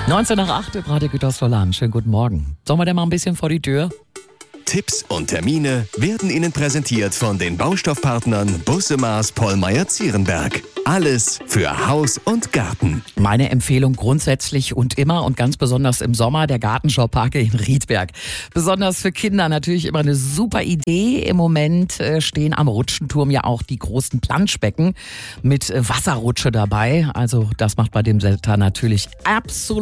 19 nach 8 im Radio Gütersloh. Schönen guten Morgen. Sollen wir denn mal ein bisschen vor die Tür? Tipps und Termine werden Ihnen präsentiert von den Baustoffpartnern Busse Maas Pollmeyer-Zierenberg. Alles für Haus und Garten. Meine Empfehlung grundsätzlich und immer und ganz besonders im Sommer der Gartenschauparke in Riedberg. Besonders für Kinder natürlich immer eine super Idee. Im Moment stehen am Rutschenturm ja auch die großen Planschbecken mit Wasserrutsche dabei. Also das macht bei dem Wetter natürlich absolut